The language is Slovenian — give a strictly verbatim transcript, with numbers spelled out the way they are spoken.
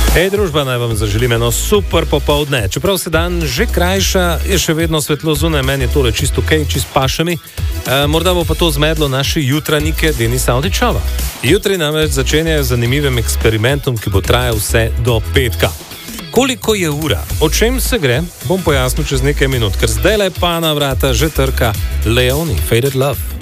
Hej, družba, naj vam zaželim eno super popoldne. Čeprav se dan že krajša, je še vedno svetlo zunaj, meni je tole čisto kaj, čist pašami. E, morda bo pa to zmedlo naše jutranjike Denisa Avdićeva. Jutri namreč začenjajo z zanimivim eksperimentom, ki bo trajal vse do petka. Koliko je ura? O čem se gre? Bom pojasnil čez nekaj minut, ker zdaj le pa na vrata že trka Leoni, Faded Love.